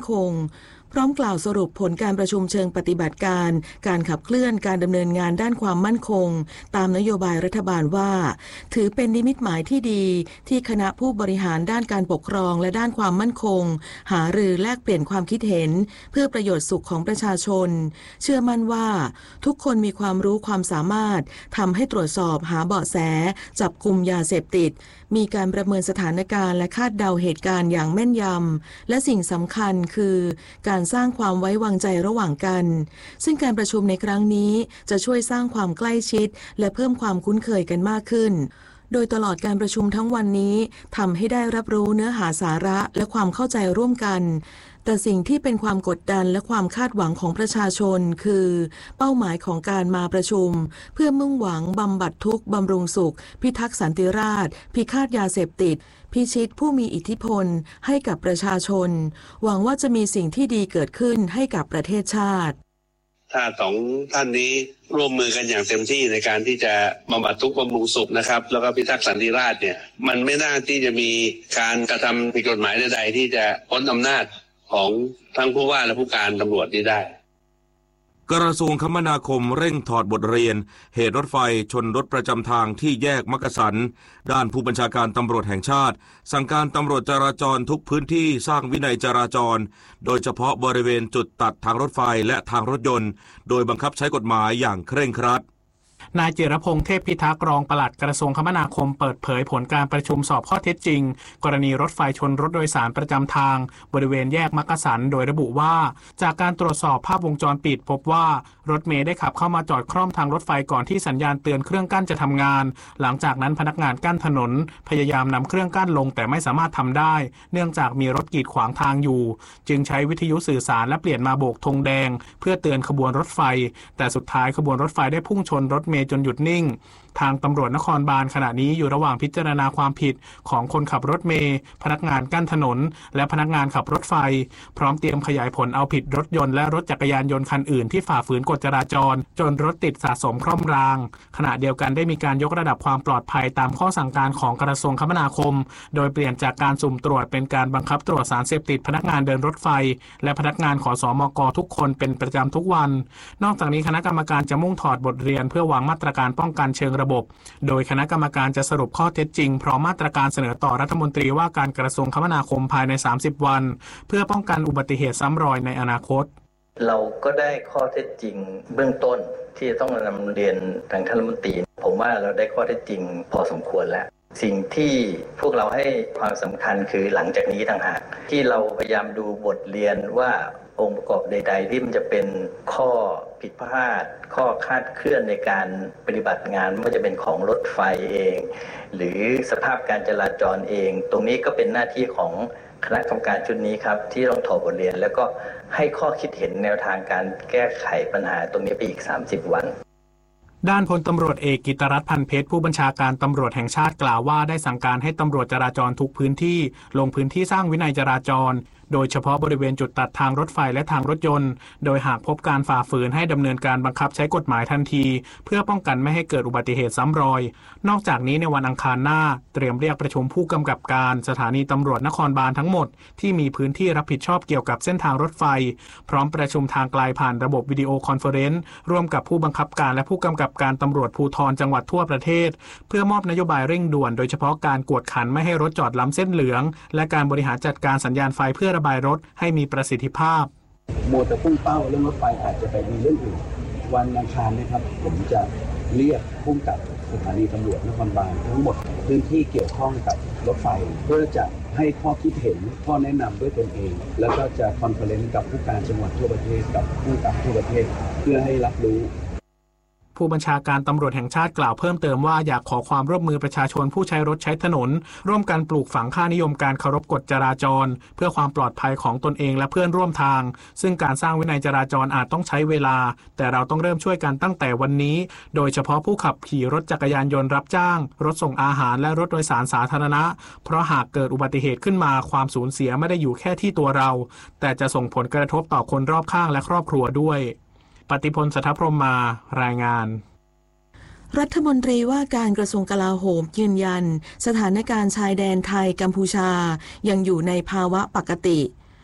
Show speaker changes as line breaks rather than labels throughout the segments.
คงพร้อมกล่าวสรุปผลการประชุมเชิงปฏิบัติการการขับเคลื่อนการดำเนินงานด้านความมั่นคงตามนโยบายรัฐบาลว่าถือเป็นนิมิตหมายที่ดีที่คณะผู้บริหารด้านการปกครองและด้านความมั่นคงหารือแลกเปลี่ยนความคิดเห็นเพื่อประโยชน์สุขของประชาชนเชื่อมั่นว่าทุกคนมีความรู้ความสามารถทำให้ตรวจสอบหาเบาะแสจับกุมยาเสพติดมีการประเมินสถานการณ์และคาดเดาเหตุการณ์อย่างแม่นยำและสิ่งสำคัญคือการสร้างความไว้วางใจระหว่างกันซึ่งการประชุมในครั้งนี้จะช่วยสร้างความใกล้ชิดและเพิ่มความคุ้นเคยกันมากขึ้นโดยตลอดการประชุมทั้งวันนี้ทำให้ได้รับรู้เนื้อหาสาระและความเข้าใจร่วมกันแต่สิ่งที่เป็นความกดดันและความคาดหวังของประชาชนคือเป้าหมายของการมาประชุมเพื่อมุ่งหวังบำบัดทุกข์บำรุงสุขพิทักษ์สันติราษฎร์พิฆาตยาเสพติดพิชิตผู้มีอิทธิพลให้กับประชาชนหวังว่าจะมีสิ่งที่ดีเกิดขึ้นให้กับประเทศชาติ
ถ้าสองท่านนี้ร่วมมือกันอย่างเต็มที่ในการที่จะบำบัดทุกข์บำรุงสุขนะครับแล้วก็พิทักษ์สันติราษฎร์เนี่ยมันไม่น่าที่จะมีการกระทำผิดกฎหมายใดๆที่จะพ้นอำนาจของทั้งผู้ว่าและผู้การตำรวจนี้ได้
กระทรวงคมนาคมเร่งถอดบทเรียนเหตุรถไฟชนรถประจำทางที่แยกมักกะสันด้านผู้บัญชาการตำรวจแห่งชาติสั่งการตำรวจจราจรทุกพื้นที่สร้างวินัยจราจรโดยเฉพาะบริเวณจุดตัดทางรถไฟและทางรถยนต์โดยบังคับใช้กฎหมายอย่างเคร่งครัด
นายจิรพงษ์เทพพิทักษ์รองปลัดกระทรวงคมนาคมเปิดเผยผลการประชุมสอบข้อเท็จจริงกรณีรถไฟชนรถโดยสารประจำทางบริเวณแยกมักกะสันโดยระบุว่าจากการตรวจสอบภาพวงจรปิดพบว่ารถเมล์ได้ขับเข้ามาจอดคร่อมทางรถไฟก่อนที่สัญญาณเตือนเครื่องกั้นจะทำงานหลังจากนั้นพนักงานกั้นถนนพยายามนำเครื่องกั้นลงแต่ไม่สามารถทำได้เนื่องจากมีรถกีดขวางทางอยู่จึงใช้วิทยุสื่อสารและเปลี่ยนมาโบกธงแดงเพื่อเตือนขบวนรถไฟแต่สุดท้ายขบวนรถไฟได้พุ่งชนรถเมล์จนหยุดนิ่งทางตำรวจนครบาลขณะนี้อยู่ระหว่างพิจารณาความผิดของคนขับรถเมล์พนักงานกั้นถนนและพนักงานขับรถไฟพร้อมเตรียมขยายผลเอาผิดรถยนต์และรถจักรยานยนต์คันอื่นที่ฝ่าฝืนกฎจราจรจนรถติดสะสมคร่อมรางขณะเดียวกันได้มีการยกระดับความปลอดภัยตามข้อสั่งการของกระทรวงคมนาคมโดยเปลี่ยนจากการสุ่มตรวจเป็นการบังคับตรวจสารเสพติดพนักงานเดินรถไฟและพนักงานขสมก.ทุกคนเป็นประจำทุกวันนอกจากนี้คณะกรรมการจะมุ่งถอดบทเรียนเพื่อวางมาตรการป้องกันเชิงระบบโดยคณะกรรมการจะสรุปข้อเท็จจริงพร้อมมาตรการเสนอต่อรัฐมนตรีว่าการกระทรวงคมนาคมภายใน30วันเพื่อป้องกันอุบัติเหตุซ้ำรอยในอนาคต
เราก็ได้ข้อเท็จจริงเบื้องต้นที่ต้องนำเรียนทางท่านรัฐมนตรีผมว่าเราได้ข้อเท็จจริงพอสมควรแล้วสิ่งที่พวกเราให้ความสำคัญคือหลังจากนี้ต่างหากที่เราพยายามดูบทเรียนว่าองค์ประกอบใดๆที่มันจะเป็นข้อผิดพลาดข้อคลาดเคลื่อนในการปฏิบัติงานไม่ว่าจะเป็นของรถไฟเองหรือสภาพการจราจรเองตรงนี้ก็เป็นหน้าที่ของคณะกรรมการชุดนี้ครับที่ต้องถอดบทเรียนแล้วก็ให้ข้อคิดเห็นแนวทางการแก้ไขปัญหาตรงนี้ไปอีก30วัน
ด้านพลตำรวจเอกกิตติรัตน์พันเพชรผู้บัญชาการตำรวจแห่งชาติกล่าวว่าได้สั่งการให้ตำรวจจราจรทุกพื้นที่ลงพื้นที่สร้างวินัยจราจรโดยเฉพาะบริเวณจุดตัดทางรถไฟและทางรถยนต์โดยหากพบการฝ่าฝืนให้ดำเนินการบังคับใช้กฎหมายทันทีเพื่อป้องกันไม่ให้เกิดอุบัติเหตุซ้ำรอยนอกจากนี้ในวันอังคารหน้าเตรียมเรียกประชุมผู้กำกับการสถานีตำรวจนครบาลทั้งหมดที่มีพื้นที่รับผิดชอบเกี่ยวกับเส้นทางรถไฟพร้อมประชุมทางไกลผ่านระบบวิดีโอคอนเฟอเรนซ์ร่วมกับผู้บังคับการและผู้กำกับการตำรวจภูธรจังหวัดทั่วประเทศเพื่อมอบนโยบายเร่งด่วนโดยเฉพาะการกวดขันไม่ให้รถจอดล้ำเส้นเหลืองและการบริหารจัดการสัญญาณไฟเพื่อระบายรถให้มีประสิทธิภาพ
โมแต่พุ่งเป้าเรื่องรถไฟอาจจะไปมีเรื่องอื่นวันอังคารนะครับผมจะเรียกผู้กำกับสถานีตำรวจนครบาลทั้งหมดพื้นที่เกี่ยวข้องกับรถไฟเพื่อจะให้ข้อคิดเห็นข้อแนะนำด้วยตนเองแล้วก็จะคอนเฟอเรนซ์กับผู้การจังหวัดทั่วประเทศกับผู้กำกับทั่วประเทศเพื่อให้รับรู้
ผู้บัญชาการตำรวจแห่งชาติกล่าวเพิ่มเติมว่าอยากขอความร่วมมือประชาชนผู้ใช้รถใช้ถนนร่วมกันปลูกฝังค่านิยมการเคารพกฎจราจรเพื่อความปลอดภัยของตนเองและเพื่อนร่วมทางซึ่งการสร้างวินัยจราจรอาจต้องใช้เวลาแต่เราต้องเริ่มช่วยกันตั้งแต่วันนี้โดยเฉพาะผู้ขับขี่รถจักรยานยนต์รับจ้างรถส่งอาหารและรถโดยสารสาธารณะเพราะหากเกิดอุบัติเหตุขึ้นมาความสูญเสียไม่ได้อยู่แค่ที่ตัวเราแต่จะส่งผลกระทบต่อคนรอบข้างและครอบครัวด้วยปฏิพล สัทธพรหมมารายงาน
รัฐมนตรีว่าการกระทรวงกลาโหมยืนยันสถานการณ์ชายแดนไทยกัมพูชายังอยู่ในภาวะปกติ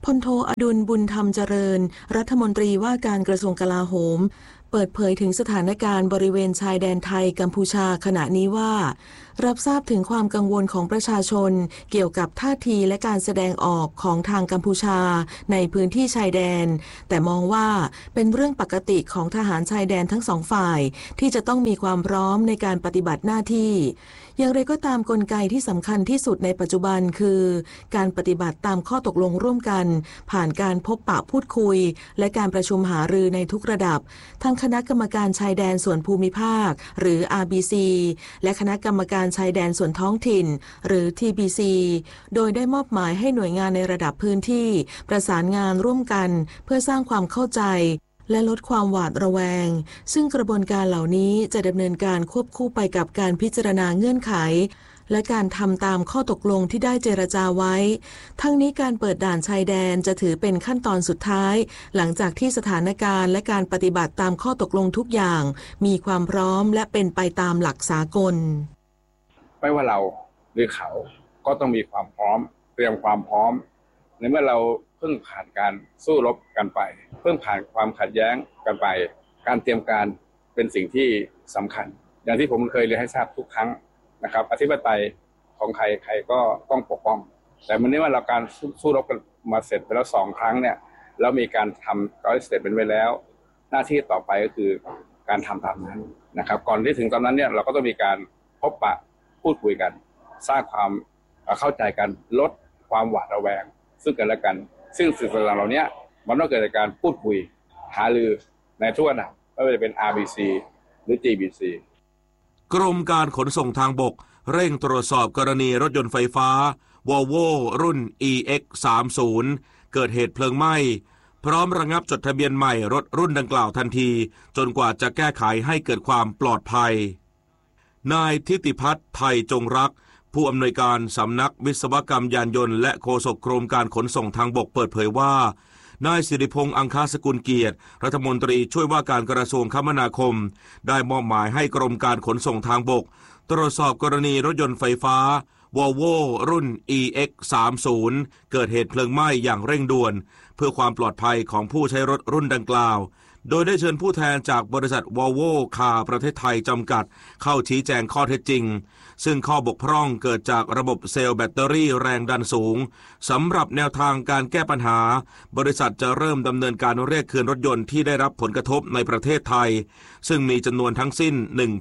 พลโทอดุลบุญธรรมเจริญรัฐมนตรีว่าการกระทรวงกลาโหมเปิดเผยถึงสถานการณ์บริเวณชายแดนไทยกัมพูชาขณะนี้ว่ารับทราบถึงความกังวลของประชาชนเกี่ยวกับท่าทีและการแสดงออกของทางกัมพูชาในพื้นที่ชายแดนแต่มองว่าเป็นเรื่องปกติของทหารชายแดนทั้งสองฝ่ายที่จะต้องมีความพร้อมในการปฏิบัติหน้าที่อย่างไรก็ตามกลไกที่สำคัญที่สุดในปัจจุบันคือการปฏิบัติตามข้อตกลงร่วมกันผ่านการพบปะพูดคุยและการประชุมหารือในทุกระดับทั้งคณะกรรมการชายแดนส่วนภูมิภาคหรือ RBC และคณะกรรมการชายแดนส่วนท้องถิ่นหรือ TBC โดยได้มอบหมายให้หน่วยงานในระดับพื้นที่ประสานงานร่วมกันเพื่อสร้างความเข้าใจและลดความหวาดระแวงซึ่งกระบวนการเหล่านี้จะดำเนินการควบคู่ไปกับการพิจารณาเงื่อนไขและการทำตามข้อตกลงที่ได้เจรจาไว้ทั้งนี้การเปิดด่านชายแดนจะถือเป็นขั้นตอนสุดท้ายหลังจากที่สถานการณ์และการปฏิบัติตามข้อตกลงทุกอย่างมีความพร้อมและเป็นไปตามหลักสากล
ไม่ว่าเราหรือเขาก็ต้องมีความพร้อมเตรียมความพร้อมในเมื่อเราเพิ่งผ่านการสู้รบกันไปเพิ่งผ่านความขัดแย้งกันไปการเตรียมการเป็นสิ่งที่สำคัญอย่างที่ผมเคยเรียนให้ทราบทุกครั้งนะครับอธิปไตยของใครก็ต้องปกป้องแต่วันนี้ว่าเราการสู้รบกันมาเสร็จไปแล้ว2 ครั้งเนี่ยแล้วมีการทำก็เสร็จเป็นไว้แล้วหน้าที่ต่อไปก็คือการทำตามนั้นนะครับก่อนที่ถึงตอนนั้นเนี่ยเราก็ต้องมีการพบปะพูดคุยกันสร้างความเข้าใจกันลดความหวาดระแวงซึ่งกันและกันซึ่งสิ่งต่างๆเหล่านี้มันต้องเกิดจากการพูดคุยหารือในทุกระดับไม่ว่าจะเป็น RBC หรือ GBC
กรมการขนส่งทางบกเร่งตรวจสอบกรณีรถยนต์ไฟฟ้า Volvo รุ่น EX30 เกิดเหตุเพลิงไหม้พร้อมระงับจดทะเบียนใหม่รถรุ่นดังกล่าวทันทีจนกว่าจะแก้ไขให้เกิดความปลอดภัยนายทิติพัฒน์ไทยจงรักผู้อำนวยการสำนักวิศวกรรมยานยนต์และโฆษกกรมการขนส่งทางบกเปิดเผยว่านายสิริพงษ์อังคาสกุลเกียรติรัฐมนตรีช่วยว่าการกระทรวงคมนาคมได้มอบหมายให้กรมการขนส่งทางบกตรวจสอบกรณีรถยนต์ไฟฟ้า Volvo รุ่น EX30 เกิดเหตุเพลิงไหม้อย่างเร่งด่วนเพื่อความปลอดภัยของผู้ใช้รถรุ่นดังกล่าวโดยได้เชิญผู้แทนจากบริษัท Volvo คาร์ประเทศไทยจำกัดเข้าชี้แจงข้อเท็จจริงซึ่งข้อบกพร่องเกิดจากระบบเซลล์แบตเตอรี่แรงดันสูงสำหรับแนวทางการแก้ปัญหาบริษัทจะเริ่มดำเนินการเรียกคืนรถยนต์ที่ได้รับผลกระทบในประเทศไทยซึ่งมีจำนวนทั้งสิ้น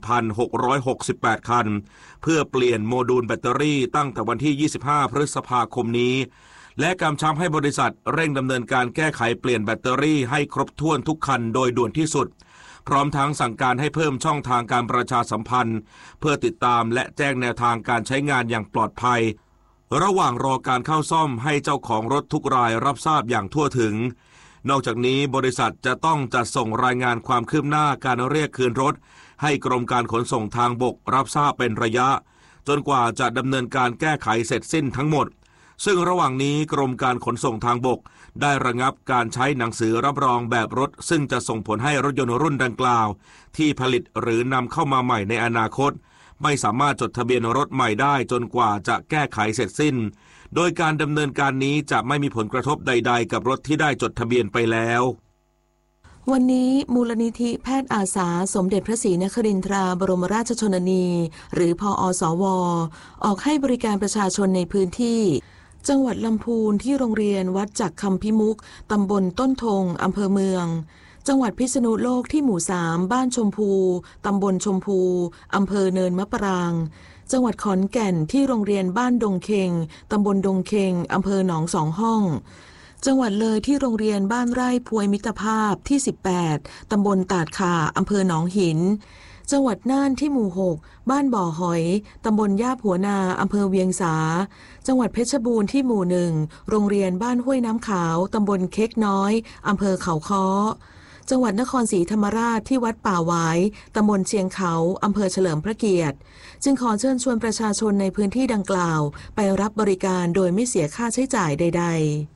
1,668 คันเพื่อเปลี่ยนโมดูลแบตเตอรี่ตั้งแต่วันที่ 25 พฤษภาคมนี้และกำชับให้บริษัทเร่งดำเนินการแก้ไขเปลี่ยนแบตเตอรี่ให้ครบถ้วนทุกคันโดยด่วนที่สุดพร้อมทั้งสั่งการให้เพิ่มช่องทางการประชาสัมพันธ์เพื่อติดตามและแจ้งแนวทางการใช้งานอย่างปลอดภัยระหว่างรอการเข้าซ่อมให้เจ้าของรถทุกรายรับทราบอย่างทั่วถึงนอกจากนี้บริษัทจะต้องจัดส่งรายงานความคืบหน้าการเรียกคืนรถให้กรมการขนส่งทางบกรับทราบเป็นระยะจนกว่าจะดำเนินการแก้ไขเสร็จสิ้นทั้งหมดซึ่งระหว่างนี้กรมการขนส่งทางบกได้ระงับการใช้หนังสือรับรองแบบรถซึ่งจะส่งผลให้รถยนต์รุ่นดังกล่าวที่ผลิตหรือนำเข้ามาใหม่ในอนาคตไม่สามารถจดทะเบียนรถใหม่ได้จนกว่าจะแก้ไขเสร็จสิ้นโดยการดำเนินการนี้จะไม่มีผลกระทบใดๆกับรถที่ได้จดทะเบียนไปแล้ว
วันนี้มูลนิธิแพทย์อาสาสมเด็จพระศรีนครินทราบรมราชชนนีหรือพอสว.ออกให้บริการประชาชนในพื้นที่จังหวัดลำพูนที่โรงเรียนวัดจักรคำพิมุขตำบลต้นทงอำเภอเมืองจังหวัดพิษณุโลกที่หมู่ 3บ้านชมพูตำบลชมพูอำเภอเนินมะปรางจังหวัดขอนแก่นที่โรงเรียนบ้านดงเค็งตำบลดงเค็งอำเภอหนองสองห้องจังหวัดเลยที่โรงเรียนบ้านไร่พวยมิตรภาพที่18ตำบลตาดข่าอำเภอหนองหินจังหวัดน่านที่หมู่6บ้านบ่อหอยตำบลย่าผัวนาอำเภอเวียงสาจังหวัดเพชรบูรณ์ที่หมู่1โรงเรียนบ้านห้วยน้ำขาวตำบลเค้กน้อยอำเภอเขาค้อจังหวัดนครศรีธรรมราชที่วัดป่าหวายตำบลเชียงเขาอำเภอเฉลิมพระเกียรติจึงขอเชิญชวนประชาชนในพื้นที่ดังกล่าวไปรับบริการโดยไม่เสียค่าใช้จ่ายใด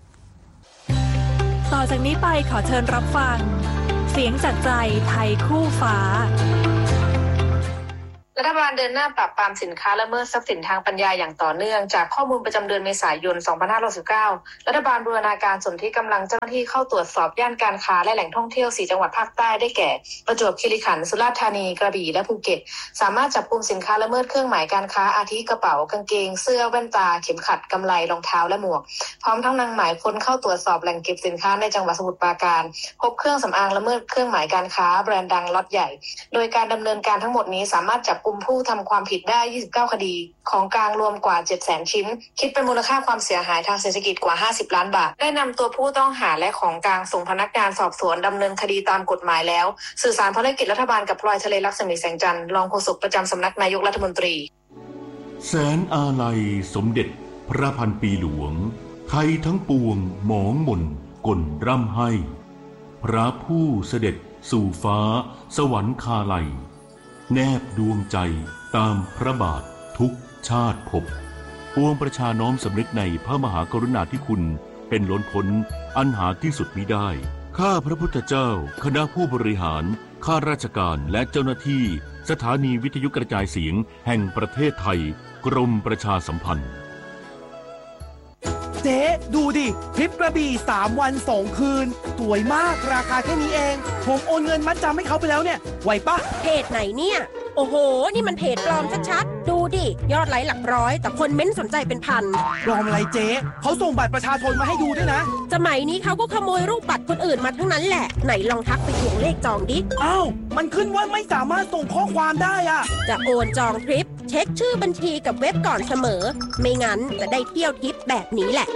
ๆ
ต่อจากนี้ไปขอเชิญรับฟังเสียงจากใจไทยคู่ฟ้ารัฐบาลเดินหน้าปราบปรามสินค้าละเมิดทรัพย์สินทางปัญญาอย่างต่อเนื่องจากข้อมูลประจำเดือนเมษายน 2569 รัฐบาลบูรณาการสนที่กำลังเจ้าหน้าที่เข้าตรวจสอบย่านการค้าและแหล่งท่องเที่ยว 4 จังหวัดภาคใต้ได้แก่ประจวบคีรีขันธ์สุราษฎร์ธานีกระบี่และภูเก็ตสามารถจับกุมสินค้าละเมิดเครื่องหมายการค้าอาทิกระเป๋ากางเกงเสื้อแว่นตาเข็มขัดกำไลรองเท้าและหมวกพร้อมทั้งนำหมายค้นเข้าตรวจสอบแหล่งเก็บสินค้าในจังหวัดสมุทรปราการพบเครื่องสำอางละเมิดเครื่องหมายการค้าแบรนด์ดังล็อตใหญ่โดยการดำเนินการทั้งหมดนี้สามารถจับกุมผู้ทำความผิดได้29 คดีของกลางรวมกว่า 700,000 ชิ้นคิดเป็นมูลค่าความเสียหายทางเศรษฐกิจกว่า50 ล้านบาทได้นำตัวผู้ต้องหาและของกลางส่งพนักงานสอบสวนดำเนินคดีตามกฎหมายแล้วสื่อสารภารกิจรัฐบาลกับพลอยทะเลลักษณ์สมิแสงจันทร์รองโฆษกประจำสำนักนายกรัฐมนตรี
แสนอาลัยสมเด็จพระพันปีหลวงไทยทั้งปวงหมองหม่นก่นร่ำให้พระผู้เสด็จสู่ฟ้าสวรรคาลัยแนบดวงใจตามพระบาททุกชาติภพปวงประชาน้อมสำนึกในพระมหากรุณาธิคุณเป็นล้นพ้นอันหาที่สุดมิได้ข้าพระพุทธเจ้าคณะผู้บริหารข้าราชการและเจ้าหน้าที่สถานีวิทยุกระจายเสียงแห่งประเทศไทยกรมประชาสัมพันธ์
เจ๊ดูดิทริปกระบี่3 วัน 2 คืนสวยมากราคาแค่นี้เองผมโอนเงินมัดจำให้เขาไปแล้วเนี่ยไหวปะ
เพจไหนเนี่ยโอ้โหนี่มันเพจปลอมชัดๆดูดิยอดไลค์หลักร้อยแต่คนเม้นสนใจเป็นพัน
ปลอมอะไรเจ๊เขาส่งบัตรประชาชนมาให้ดูด้วยนะ
สมัยนี้เขาก็ขโมยรูปบัตรคนอื่นมาทั้งนั้นแหละไหนลองทักไปทวงเลขจองดิ
อ้าวมันขึ้นว่าไม่สามารถส่งข้อความได้อะ
จะโอนจองทริปเช็คชื่อบัญชีกับเว็บก่อนเสมอไม่งั้นจะได้เที่ยวทริปแบบนี้แหละ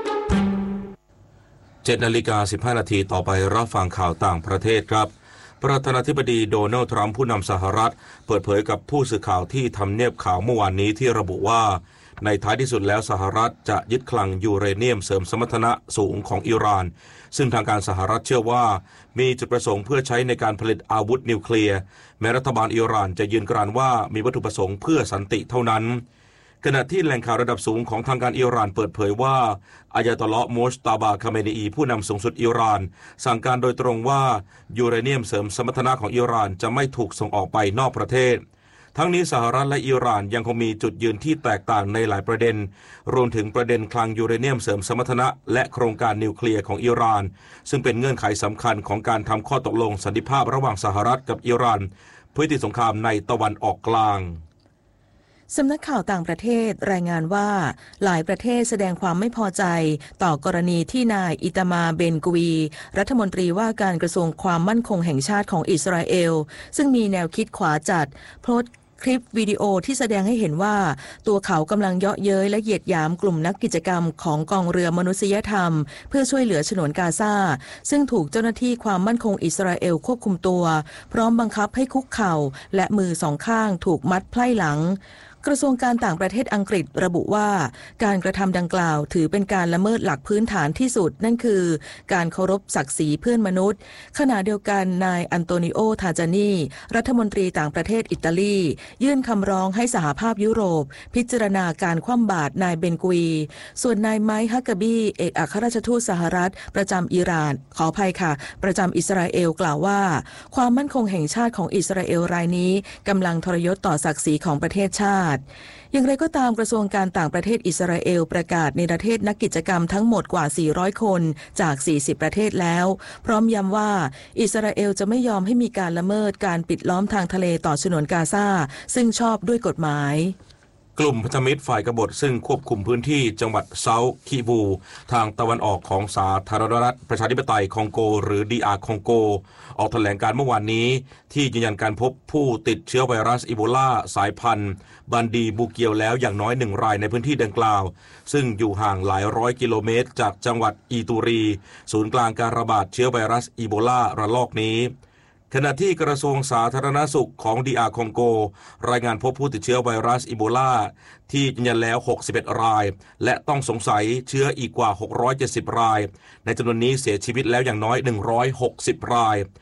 7:15 นาทีต่อไปรับฟังข่าวต่างประเทศครับประธานาธิบดีโดนัลด์ทรัมป์ผู้นำสหรัฐเปิดเผยกับผู้สื่อข่าวที่ทำเนียบขาวเมื่อวานนี้ที่ระบุว่าในท้ายที่สุดแล้วสหรัฐจะยึดคลังยูเรเนียมเสริมสมรรถนะสูงของอิหร่านซึ่งทางการสหรัฐเชื่อว่ามีจุดประสงค์เพื่อใช้ในการผลิตอาวุธนิวเคลียร์แม้รัฐบาลอิหร่านจะยืนกรานว่ามีวัตถุประสงค์เพื่อสันติเท่านั้นขณะที่แหล่งข่าวระดับสูงของทางการอิหร่านเปิดเผยว่าอายาตอลลอฮ์โมชตาบาคาเมนีอีผู้นำสูงสุดอิหร่านสั่งการโดยตรงว่ายูเรเนียมเสริมสมรรถนะของอิหร่านจะไม่ถูกส่งออกไปนอกประเทศทั้งนี้สหรัฐและอิหร่านยังคงมีจุดยืนที่แตกต่างในหลายประเด็นรวมถึงประเด็นคลังยูเรเนียมเสริมสมรรถนะและโครงการนิวเคลียร์ของอิหร่านซึ่งเป็นเงื่อนไขสำคัญของการทำข้อตกลงสันติภาพระหว่างสหรัฐกับอิหร่านเพื่อยุติสงครามในตะวันออกกลาง
สำนักข่าวต่างประเทศรายงานว่าหลายประเทศแสดงความไม่พอใจต่อกรณีที่นายอิตามาเบนกวีรัฐมนตรีว่าการกระทรวงความมั่นคงแห่งชาติของอิสราเอลซึ่งมีแนวคิดขวาจัดโพสต์คลิปวิดีโอที่แสดงให้เห็นว่าตัวเขากำลังเยาะเย้ยและเหยียดหยามกลุ่มนักกิจกรรมของกองเรือมนุษยธรรมเพื่อช่วยเหลือฉนวนกาซาซึ่งถูกเจ้าหน้าที่ความมั่นคงอิสราเอลควบคุมตัวพร้อมบังคับให้คุกเข่าและมือสองข้างถูกมัดไพร่หลังกระทรวงการต่างประเทศอังกฤษระบุว่าการกระทำดังกล่าวถือเป็นการละเมิดหลักพื้นฐานที่สุดนั่นคือการเคารพศักดิ์ศรีเพื่อนมนุษย์ขณะเดียวกันนายอันโตนิโอทาจานีรัฐมนตรีต่างประเทศอิตาลียื่นคำร้องให้สหภาพยุโรปพิจารณาการคว่ำบาตรนายเบนกวีส่วนนายไมค์ฮักกะบีเอกอัครราชทูตสหรัฐประจำอิหร่านขออภัยค่ะประจำอิสราเอลกล่าวว่าความมั่นคงแห่งชาติของอิสราเอลรายนี้กำลังทรยศต่อศักดิ์ศรีของประเทศชาติอย่างไรก็ตามกระทรวงการต่างประเทศอิสราเอลประกาศเนรเทศนักกิจกรรมทั้งหมดกว่า400คนจาก40ประเทศแล้วพร้อมย้ำว่าอิสราเอลจะไม่ยอมให้มีการละเมิดการปิดล้อมทางทะเลต่อฉนวนกาซาซึ่งชอบด้วยกฎหมาย
กลุ่มพันธมิตรฝ่ายกบฏซึ่งควบคุมพื้นที่จังหวัดเซาท์คิวูทางตะวันออกของสาธารณรัฐประชาธิปไตยคองโกหรือDRคองโกออกแถลงการเมื่อวานนี้ที่ยืนยันการพบผู้ติดเชื้อไวรัสอีโบลาสายพันธุ์บันดีบูเกียวแล้วอย่างน้อย1รายในพื้นที่ดังกล่าวซึ่งอยู่ห่างหลายร้อยกิโลเมตรจากจังหวัดอีตูรีศูนย์กลางการระบาดเชื้อไวรัสอีโบลาระลอกนี้ขณะที่กระทรวงสาธารณสุขของDRคองโกรายงานพบผู้ติดเชื้อไวรัสอีโบลาที่ยืนยันแล้ว61รายและต้องสงสัยเชื้ออีกกว่า670รายในจำนวนนี้เสียชีวิตแล้วอย่างน้อย160ราย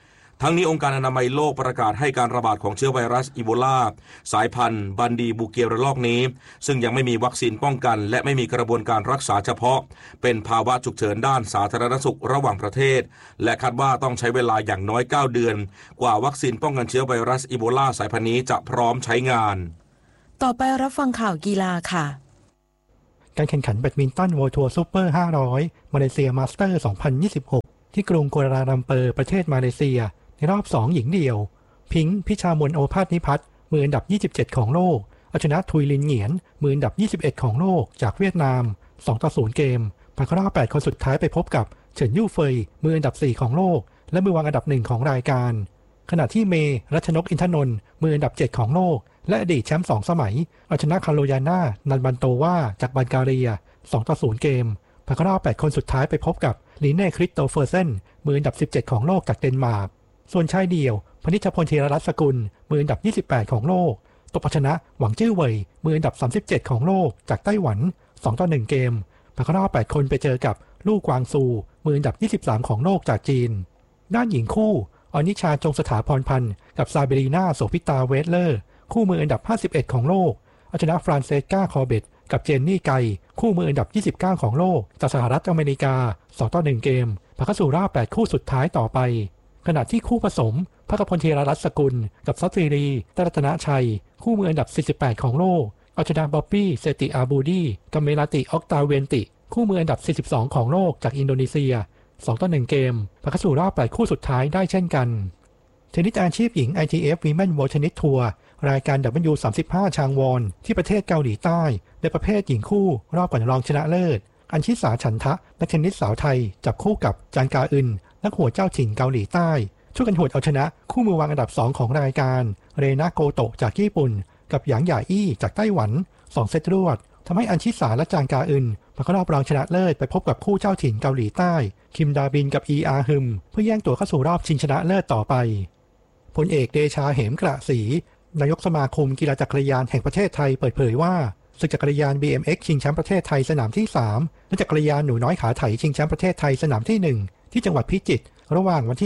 ทั้งนี้องค์การอนามัยโลกประกาศให้การระบาดของเชื้อไวรัสอีโบลาสายพันธุ์บันดีบูเกียระลอกนี้ซึ่งยังไม่มีวัคซีนป้องกันและไม่มีกระบวนการรักษาเฉพาะเป็นภาวะฉุกเฉินด้านสาธารณสุขระหว่างประเทศและคาดว่าต้องใช้เวลาอย่างน้อย9 เดือนกว่าวัคซีนป้องกันเชื้อไวรัสอีโบลาสายพันธุ์นี้จะพร้อมใช้งาน
ต่อไปรับฟังข่าวกีฬาค่ะ
การแข่งขันแบดมินตันเวิลด์ทัวร์ซูเปอร์ 500 มาเลเซียมาสเตอร์ 2026 ที่กรุงกัวลาลัมเปอร์ประเทศมาเลเซียในรอบ 2 หญิงเดี่ยวพิงค์พิชามนโอภาสนิพัฒน์มืออันดับ 27 ของโลกเอาชนะทุยลินเหงียนมืออันดับ 21 ของโลกจากเวียดนาม 2-0 เกมผ่านเข้ารอบ 8 คนสุดท้ายไปพบกับเฉินยู่เฟยมืออันดับ 4 ของโลกและมือวางอันดับ 1 ของรายการขณะที่เมรัชนกอินทนนท์มืออันดับ 7 ของโลกและอดีตแชมป์ 2 สมัยเอาชนะคาโลยาน่านันบันโตวาจากบัลแกเรีย 2-0 เกมผ่านเข้ารอบ 8 คนสุดท้ายไปพบกับลีเน่คริสโตเฟอร์เซนมืออันดับ 17 ของโลกจากเดนมาร์กส่วนชายเดี่ยวพนิชพลธีรรัตน์สกุลมืออันดับ 28 ของโลกตบชนะหวังจื้อเว่ยมืออันดับ 37 ของโลกจากไต้หวัน 2-1 เกมผ่านเข้ารอบ 8 คนไปเจอกับลู่กวางซูมืออันดับ 23 ของโลกจากจีนด้านหญิงคู่อนิชาจงสถาพรพันธ์กับซาเบรีนาโสภิตาเวสเลอร์คู่มืออันดับ 51 ของโลกเอาชนะฟรานเซสกาคอร์เบตกับเจนนี่ไกคู่มืออันดับ 29 ของโลกจากสหรัฐอเมริกา 2-1 เกมผ่านเข้าสู่รอบ 8 คู่สุดท้ายต่อไปขณะที่คู่ผสมภคพลธีรรัตน์สกุลกับซัตซีรีรัตนชัยคู่มืออันดับ 48 ของโลกเอาชนะบ๊อบบี้เซติอาบูดีกับเมลาติออกตาเวนติคู่มืออันดับ 42 ของโลกจากอินโดนีเซีย 2-1 เกมผ่านเข้าสู่รอบ 8 คู่สุดท้ายได้เช่นกันเทนนิสอาชีพหญิง ITF Women World Tennis Tour รายการ W35 ชางวอนที่ประเทศเกาหลีใต้ในประเภทหญิงคู่รอบก่อนรองชนะเลิศอัญชิสาฉันทะนักเทนนิสสาวไทยจับคู่กับจางกาอึนนักหัวเจ้าถิ่นเกาหลีใต้ช่วยกันหวดเอาชนะคู่มือวางอันดับ 2 ของรายการเรนาโกโตะจากญี่ปุ่นกับหยางหย่าอี้จากไต้หวัน2 เซตรวดทำให้อัญชิสาและจางกาอึนผ่านเข้ารอบรองชนะเลิศไปพบกับคู่เจ้าถิ่นเกาหลีใต้คิมดาบินกับอีอาฮึมเพื่อแย่งตัวเข้าสู่รอบชิงชนะเลิศต่อไปพลเอกเดชาเหมกระศรีนายกสมาคมกีฬาจักรยานแห่งประเทศไทยเปิดเผยว่าศึกจักรยาน BMX ชิงแชมป์ประเทศไทยสนามที่ 3และจักรยานหนูน้อยขาไถชิงแชมป์ประเทศไทยสนามที่ 1ที่จังหวัดพิจิตรระหว่างวันที่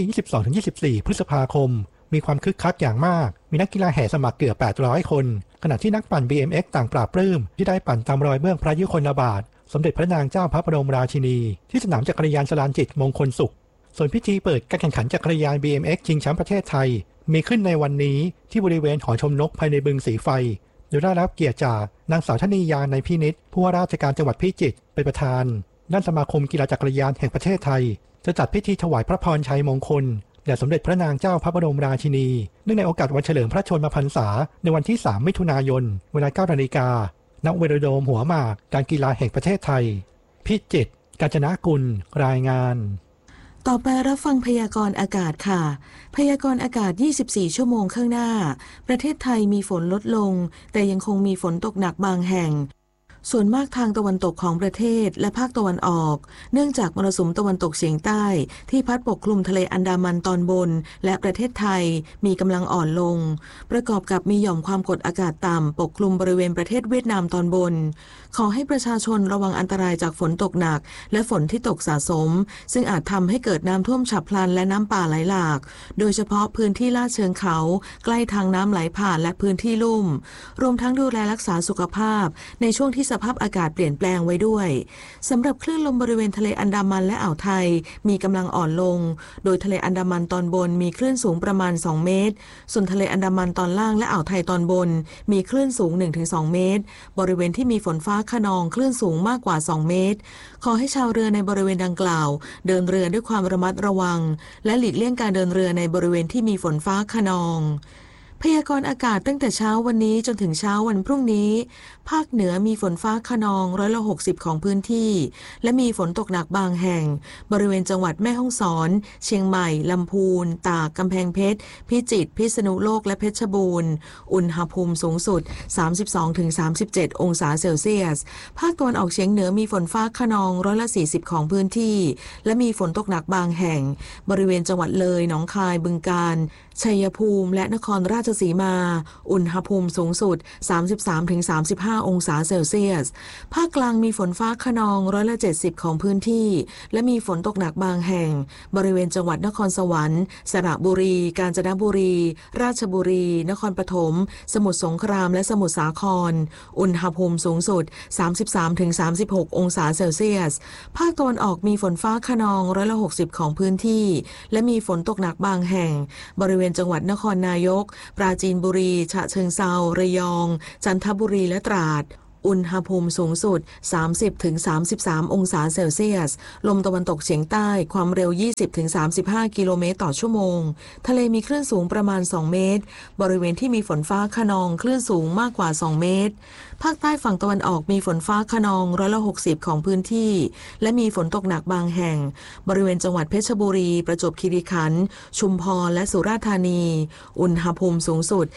22-24 พฤษภาคมมีความคึกคักอย่างมากมีนักกีฬาแห่สมัครเกือบ800 คนขณะที่นักปั่น BMX ต่างปราบปลื้มที่ได้ปั่นตามรอยเบื้องพระยุคลบาทสมเด็จพระนางเจ้าพระบรมราชินีที่สนามจักรยานสลานจิตมงคลสุขส่วนพิธีเปิดการแข่งขันจักรยาน BMX ชิงแชมป์ประเทศไทยมีขึ้นในวันนี้ที่บริเวณหอชมนกภายในบึงสีไฟโดยได้รับเกียรติจากนางสาวธนียาในพินิจผู้ว่าราชการจังหวัดพิจิตรเป็นประธานด้านสมาคมกีฬาจักรยานแห่งประเทศไทยจะจัดพิธีถวายพระพรชัยมงคลแด่สมเด็จพระนางเจ้าพระบรมราชินีเนื่องในโอกาสวันเฉลิมพระชนมพรรษาในวันที่ 3 มิถุนายนเวลา 9 นาฬิกาณ เวโรโดมหัวหมากการกีฬาแห่งประเทศไทยพิจิตรกาญจนกุลรายงาน
ต่อไปรับฟังพยากรณ์อากาศค่ะพยากรณ์อากาศ24 ชั่วโมงข้างหน้าประเทศไทยมีฝนลดลงแต่ยังคงมีฝนตกหนักบางแห่งส่วนมากทางตะวันตกของประเทศและภาคตะวันออกเนื่องจากมรสุมตะวันตกเฉียงใต้ที่พัดปกคลุมทะเลอันดามันตอนบนและประเทศไทยมีกำลังอ่อนลงประกอบกับมีหย่อมความกดอากาศต่ำปกคลุมบริเวณประเทศเวียดนามตอนบนขอให้ประชาชนระวังอันตรายจากฝนตกหนักและฝนที่ตกสะสมซึ่งอาจทำให้เกิดน้ำท่วมฉับพลันและน้ำป่าไหลหลากโดยเฉพาะพื้นที่ลาดเชิงเขาใกล้ทางน้ำไหลผ่านและพื้นที่ลุ่มรวมทั้งดูแลรักษาสุขภาพในช่วงที่สภาพอากาศเปลี่ยนแปลงไว้ด้วยสำหรับคลื่นลมบริเวณทะเลอันดามันและอ่าวไทยมีกำลังอ่อนลงโดยทะเลอันดามันตอนบนมีคลื่นสูงประมาณ2 เมตรส่วนทะเลอันดามันตอนล่างและอ่าวไทยตอนบนมีคลื่นสูง 1-2 เมตรบริเวณที่มีฝนฟ้าคะนองคลื่นสูงมากกว่า2 เมตรขอให้ชาวเรือในบริเวณดังกล่าวเดินเรือด้วยความระมัดระวังและหลีกเลี่ยงการเดินเรือในบริเวณที่มีฝนฟ้าคะนองพยากรณ์อากาศตั้งแต่เช้าวันนี้จนถึงเช้าวันพรุ่งนี้ภาคเหนือมีฝนฟ้าคะนอง60%ของพื้นที่และมีฝนตกหนักบางแห่งบริเวณจังหวัดแม่ฮ่องสอนเชียงใหม่ลำพูนตากกำแพงเพชรพิจิตรพิษณุโลกและเพชรบูรณ์อุณหภูมิสูงสุด 32-37 องศาเซลเซียสภาคตะวันออกเฉียงเหนือมีฝนฟ้าคะนอง40%ของพื้นที่และมีฝนตกหนักบางแห่งบริเวณจังหวัดเลยหนองคายบึงกาฬชัยภูมิและนครราชสีมาอุณหภูมิสูงสุด 33-35 องศาเซลเซียสภาคกลางมีฝนฟ้าคะนอง70%ของพื้นที่และมีฝนตกหนักบางแห่งบริเวณจังหวัดนครสวรรค์สระบุรีกาญจนบุรีราชบุรีนครปฐมสมุทรสงครามและสมุทรสาครอุณหภูมิสูงสุด 33-36 องศาเซลเซียสภาคตะวันออกมีฝนฟ้าคะนอง60%ของพื้นที่และมีฝนตกหนักบางแห่งบริเวณจังหวัดนครนายกปราจีนบุรีฉะเชิงเทราระยองจันทบุรีและตราดอุณหภูมิสูงสุด 30-33 องศาเซลเซียสลมตะวันตกเฉียงใต้ความเร็ว 20-35 กิโลเมตรต่อชั่วโมงทะเลมีคลื่นสูงประมาณ2เมตรบริเวณที่มีฝนฟ้าคะนองคลื่นสูงมากกว่า2เมตรภาคใต้ฝั่งตะวันออกมีฝนฟ้าคะนอง60%ของพื้นที่และมีฝนตกหนักบางแห่งบริเวณจังหวัดเพชรบุรีประจวบคีรีขันธ์ชุมพรและสุราษฎร์ธานีอุณหภูมิสูงสุด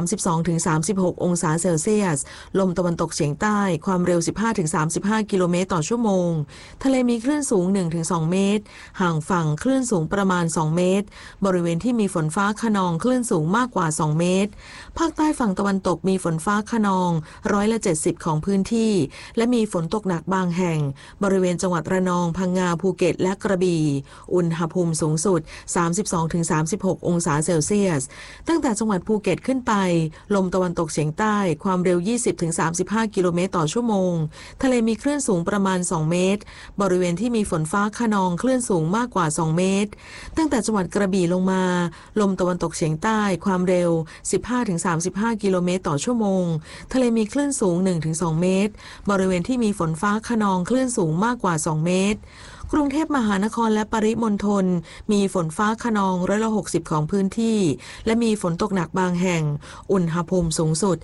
32-36 องศาเซลเซียสลมตะวันตกเฉียงใต้ความเร็ว 15-35 กิโลเมตรต่อชั่วโมงทะเลมีคลื่นสูง 1-2 เมตรห่างฝั่งคลื่นสูงประมาณ2เมตรบริเวณที่มีฝนฟ้าคะนองคลื่นสูงมากกว่า2เมตรภาคใต้ฝั่งตะวันตกมีฝนฟ้าคะนอง70%ของพื้นที่และมีฝนตกหนักบางแห่งบริเวณจังหวัดระนองพังงาภูเก็ตและกระบี่อุณหภูมิสูงสุด 32-36 องศาเซลเซียสตั้งแต่จังหวัดภูเก็ตขึ้นไปลมตะวันตกเฉียงใต้ความเร็ว 20-35 กิโลเมตรต่อชั่วโมงทะเลมีคลื่นสูงประมาณ2เมตรบริเวณที่มีฝนฟ้าคะนองคลื่นสูงมากกว่า2เมตรตั้งแต่จังหวัดกระบี่ลงมาลมตะวันตกเฉียงใต้ความเร็ว 15-35 กิโลเมตรต่อชั่วโมงทะเลมีคลื่นสูง 1-2 เมตรบริเวณที่มีฝนฟ้าคะนองคลื่นสูงมากกว่า2เมตรกรุงเทพมหานครและปริมณฑลมีฝนฟ้าคะนอง60%ของพื้นที่และมีฝนตกหนักบางแห่งอุณหภูมิสูงสุด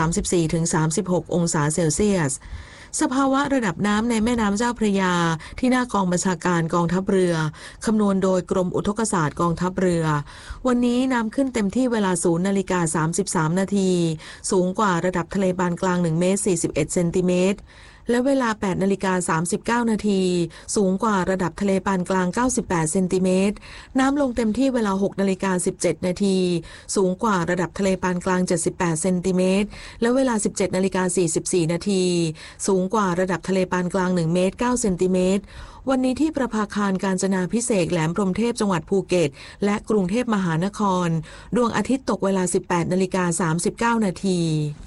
34-36 องศาเซลเซียสสภาวะระดับน้ำในแม่น้ำเจ้าพระยาที่หน้ากองบัญชาการกองทัพเรือคำนวณโดยกรมอุทกศาสตร์กองทัพเรือวันนี้น้ำขึ้นเต็มที่เวลา 0:33 นาทีสูงกว่าระดับทะเลปานกลาง1 เมตร 41 เซนติเมตรและเวลา 8:39 นาทีสูงกว่าระดับทะเลปานกลาง98 เซนติเมตรน้ำลงเต็มที่เวลา 6:17 นาทีสูงกว่าระดับทะเลปานกลาง78 เซนติเมตรและเวลา 17:44 นาทีสูงกว่าระดับทะเลปานกลาง1 เมตร 9 เซนติเมตรวันนี้ที่ประภาคารกาญจนาภิเษกแหลมพรหมเทพจังหวัดภูเก็ตและกรุงเทพมหานครดวงอาทิตย์ตกเวลา 18:39 นาที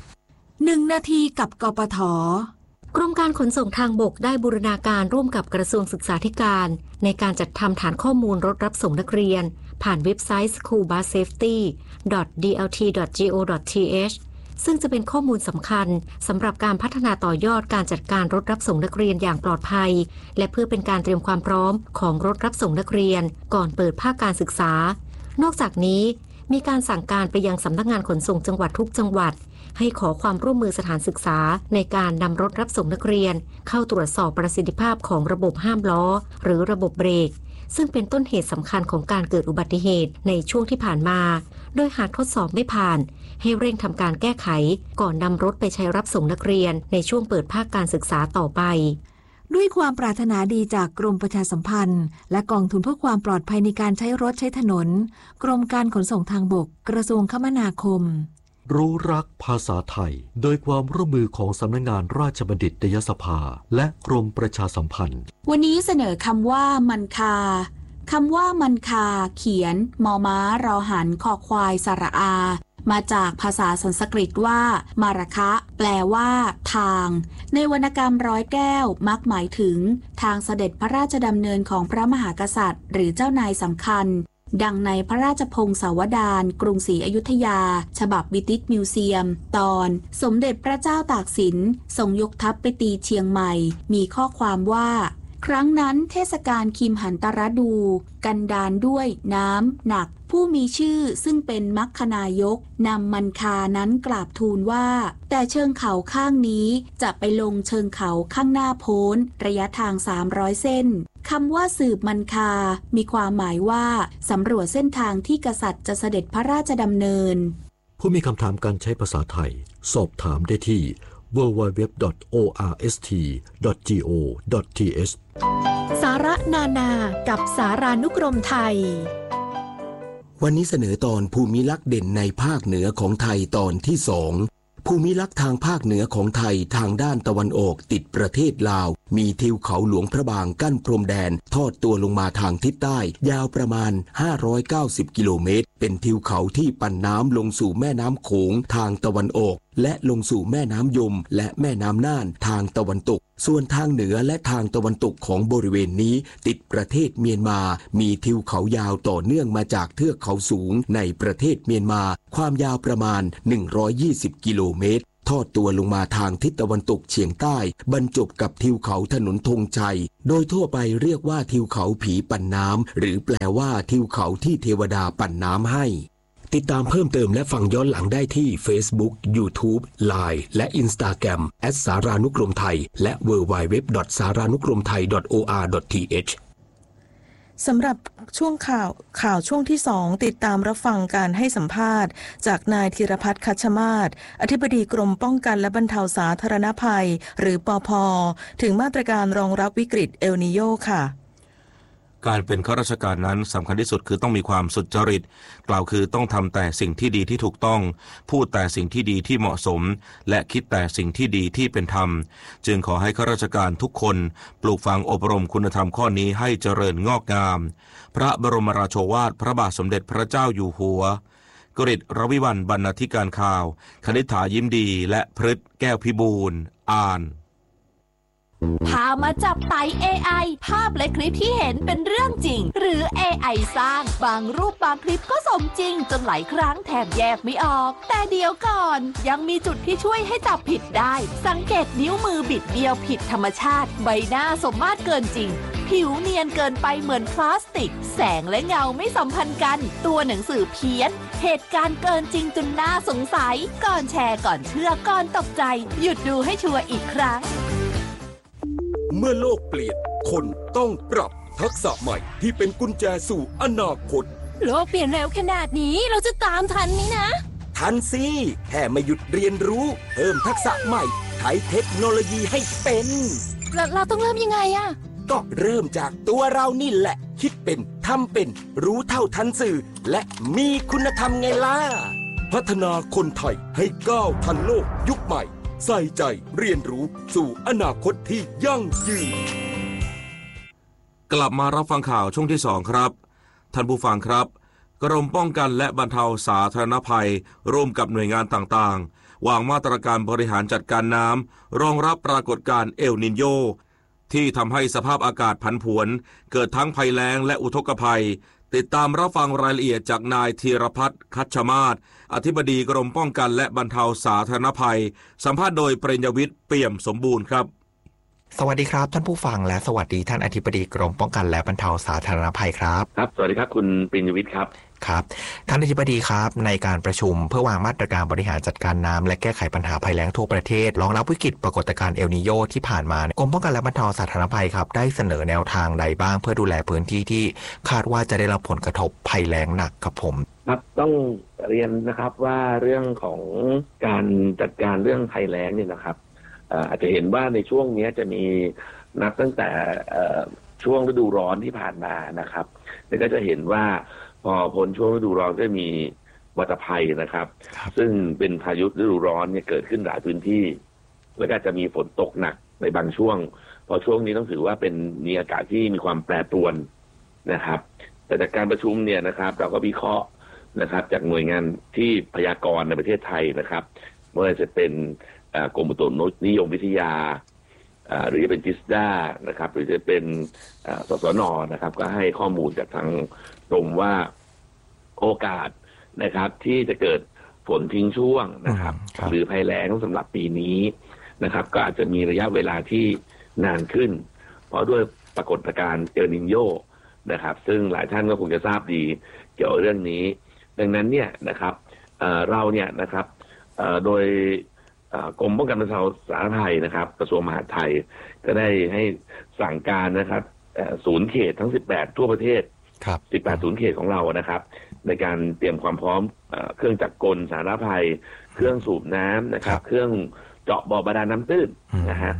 1 นาทีกับกปท.กรมการขนส่งทางบกได้บูรณาการร่วมกับกระทรวงศึกษาธิการในการจัดทำฐานข้อมูลรถรับส่งนักเรียนผ่านเว็บไซต์ schoolbussafety.dlt.go.th ซึ่งจะเป็นข้อมูลสำคัญสำหรับการพัฒนาต่อยอดการจัดการรถรับส่งนักเรียนอย่างปลอดภัยและเพื่อเป็นการเตรียมความพร้อมของรถรับส่งนักเรียนก่อนเปิดภาคการศึกษานอกจากนี้มีการสั่งการไปยังสำนักงานขนส่งจังหวัดทุกจังหวัดให้ขอความร่วมมือสถานศึกษาในการนำรถรับส่งนักเรียนเข้าตรวจสอบประสิทธิภาพของระบบห้ามล้อหรือระบบเบรกซึ่งเป็นต้นเหตุสำคัญของการเกิดอุบัติเหตุในช่วงที่ผ่านมาโดยหากทดสอบไม่ผ่านให้เร่งทำการแก้ไขก่อนนำรถไปใช้รับส่งนักเรียนในช่วงเปิดภาคการศึกษาต่อไป
ด้วยความปรารถนาดีจากกรมประชาสัมพันธ์และกองทุนเพื่อความปลอดภัยในการใช้รถใช้ถนนกรมการขนส่งทางบกกระทรวงคมนาคม
รู้รักภาษาไทยโดยความร่วมมือของสำนักงานราชบัณฑิตยสภาและกรมประชาสัมพันธ์
วันนี้เสนอคำว่ามันคาคำว่ามันคาเขียนมอม้ารอหันคอควายสระอามาจากภาษาสันสกฤตว่ามาระคะแปลว่าทางในวรรณกรรมร้อยแก้วมักหมายถึงทางเสด็จพระราชดำเนินของพระมหากษัตริย์หรือเจ้านายสำคัญดังในพระราชพงศาวดารกรุงศรีอยุธยาฉบับบิติชมิวเซียมตอนสมเด็จพระเจ้าตากสินทรงยกทัพไปตีเชียงใหม่มีข้อความว่าครั้งนั้นเทศกาลคิมหันตรดูกันดารด้วยน้ำหนักผู้มีชื่อซึ่งเป็นมัคคณายกนำมันคานั้นกราบทูลว่าแต่เชิงเขาข้างนี้จะไปลงเชิงเขาข้างหน้าโพ้นระยะทาง300 เส้นคำว่าสืบมันคามีความหมายว่าสำรวจเส้นทางที่กษัตริย์จะเสด็จพระราชดำเนิน
ผู้มีคำถามการใช้ภาษาไทยสอบถามได้ที่ www.orst.go.th
สาระนานากับสารานุกรมไทย
วันนี้เสนอตอนภูมิลักษณ์เด่นในภาคเหนือของไทยตอนที่2ภูมิลักษณ์ทางภาคเหนือของไทยทางด้านตะวันออกติดประเทศลาวมีทิวเขาหลวงพระบางกั้นพรมแดนทอดตัวลงมาทางทิศใต้ยาวประมาณ590กิโลเมตรเป็นทิวเขาที่ปั่นน้ำลงสู่แม่น้ำโขงทางตะวันออกและลงสู่แม่น้ำยมและแม่น้ำน่านทางตะวันตกส่วนทางเหนือและทางตะวันตกของบริเวณนี้ติดประเทศเมียนมามีทิวเขายาวต่อเนื่องมาจากเทือกเขาสูงในประเทศเมียนมาความยาวประมาณ120กิโลเมตรทอดตัวลงมาทางทิศตะวันตกเฉียงใต้บรรจบกับทิวเขาถนนธงชัยโดยทั่วไปเรียกว่าทิวเขาผีปั่นน้ำหรือแปลว่าทิวเขาที่เทวดาปั่นน้ำให้ติดตามเพิ่มเติมและฟังย้อนหลังได้ที่ Facebook, YouTube, Line และ Instagram @สารานุกรมไทยและ www.saranukromthai.or.th
สำหรับช่วงข่าวช่วงที่2ติดตามรับฟังการให้สัมภาษณ์จากนายธีรพัฒน์คัชมาศอธิบดีกรมป้องกันและบรรเทาสาธารณภัยหรือปภ.ถึงมาตรการรองรับวิกฤตเอลนีโญค่ะ
การเป็นข้าราชการนั้นสำคัญที่สุดคือต้องมีความสุจริตกล่าวคือต้องทำแต่สิ่งที่ดีที่ถูกต้องพูดแต่สิ่งที่ดีที่เหมาะสมและคิดแต่สิ่งที่ดีที่เป็นธรรมจึงขอให้ข้าราชการทุกคนปลูกฝังอบรมคุณธรรมข้อนี้ให้เจริญงอกงามพระบรมราโชวาทพระบาทสมเด็จพระเจ้าอยู่หัวกฤษรวิวรรณบรรณาธิการข่าวคณิษฐายิ้มดีและพฤทธิ์แก้วพิบูลย์อ่าน
พามาจับไต่ AI ภาพและคลิปที่เห็นเป็นเรื่องจริงหรือ AI สร้างบางรูปบางคลิปก็สมจริงจนหลายครั้งแทบแยกไม่ออกแต่เดี๋ยวก่อนยังมีจุดที่ช่วยให้จับผิดได้สังเกตนิ้วมือบิดเบี้ยวผิดธรรมชาติใบหน้าสมมาตรเกินจริงผิวเนียนเกินไปเหมือนพลาสติกแสงและเงาไม่สัมพันธ์กันตัวหนังสือเพี้ยนเหตุการณ์เกินจริงจนน่าสงสัยก่อนแชร์ก่อนเชื่อก่อนตกใจหยุดดูให้ชัวร์อีกครั้ง
เมื่อโลกเปลี่ยนคนต้องปรับทักษะใหม่ที่เป็นกุญแจสู่อนาคต
โลกเปลี่ยนเร็วขนาดนี้เราจะตามทันไหมนะ
ทันสิแค่ไม่หยุดเรียนรู้เพิ่มทักษะใหม่ใช้เทคโนโลยีให้เป็น
เราต้องเริ่มยังไงอะ
ก็เริ่มจากตัวเรานี่แหละคิดเป็นทำเป็นรู้เท่าทันสื่อและมีคุณธรรมไงล่ะพัฒนาคนไทยให้ก้าวทันโลกยุคใหม่ใส่ใจเรียนรู้สู่อนาคตที่ยั่งยืน
กลับมารับฟังข่าวช่วงที่2ครับท่านผู้ฟังครับกรมป้องกันและบรรเทาสาธารณภัยร่วมกับหน่วยงานต่างๆวางมาตรการบริหารจัดการน้ำรองรับปรากฏการณ์เอลนิโญที่ทำให้สภาพอากาศผันผวนเกิดทั้งภัยแล้งและอุทกภัยติดตามรับฟังรายละเอียดจากนายธีรพัฒน์คัชมาศอธิบดีกรมป้องกันและบรรเทาสาธารณภัยสัมภาษณ์โดยปริญญวิทย์เปี่ยมสมบูรณ์ครับ
สวัสดีครับท่านผู้ฟังและสวัสดีท่านอธิบดีกรมป้องกันและบรรเทาสาธารณภัยครับ
ครับสวัสดีครับคุณปริญญวิทย์ครับ
ครับท่านอธิบดีครับในการประชุมเพื่อวางมาตรการบริหารจัดการน้ำและแก้ไขปัญหาภัยแล้งทั่วประเทศรองรับวิกฤตปรากฏการณ์เอลนีโญที่ผ่านมากรมป้องกันและบรรเทาสาธารณภัยครับได้เสนอแนวทางใดบ้างเพื่อดูแลพื้นที่ที่คาดว่าจะได้รับผลกระทบภัยแล้งหนักครับผม
ครับต้องเรียนนะครับว่าเรื่องของการจัดการเรื่องภัยแล้งเนี่ยนะครับอาจจะเห็นว่าในช่วงนี้จะมีนับตั้งแต่ช่วงฤดูร้อนที่ผ่านมานะครับแล้วก็จะเห็นว่าพอพ้นช่วงฤดูร้อนก็มีวัฏภัยนะครับซึ่งเป็นพายุฤดูร้อนเนี่ยเกิดขึ้นหลายพื้นที่แล้วก็จะมีฝนตกหนักในบางช่วงพอช่วงนี้ต้องถือว่าเป็นมีอากาศที่มีความแปรปรวนนะครับแต่จากการประชุมเนี่ยนะครับเราก็วิเคราะห์นะครับจากหน่วยงานที่พยากรณ์ในประเทศไทยนะครับไม่ว่าจะเป็นกรมอุตุนิยมวิทยาหรือจะเป็นจิสด้านะครับหรือจะเป็นสสน.นะครับก็ให้ข้อมูลจากทางกรมว่าโอกาสนะครับที่จะเกิดฝนทิ้งช่วงนะครับหรือภัยแล้งสำหรับปีนี้นะครับก็อาจจะมีระยะเวลาที่นานขึ้นเพราะด้วยปรากฏการณ์เอลนิโญนะครับซึ่งหลายท่านก็คงจะทราบดีเกี่ยวกับเรื่องนี้ดังนั้นเนี่ยนะครับเราเนี่ยนะครับโดยกรมป้องกันบรรเทาสาธารณภัยนะครับกระทรวงมหาดไทยก็ได้ให้สั่งการนะครับศูนย์เขตทั้ง18ทั่วประเทศ18ศูนย์เขตของเรานะครับในการเตรียมความพร้อมเครื่องจักรกลสาธารณภัยเครื่องสูบน้ำนะครับเครื่องเจาะบ่อบาดาลน้ำตื้นนะฮะท